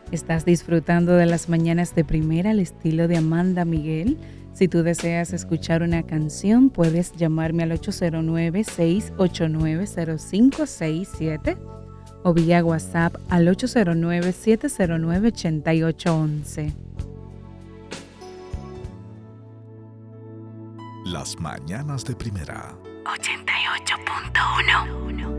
¿Estás disfrutando de las mañanas de primera al estilo de Amanda Miguel? Si tú deseas escuchar una canción, puedes llamarme al 809-689-0567 o vía WhatsApp al 809-709-8811. Las mañanas de primera. 88.1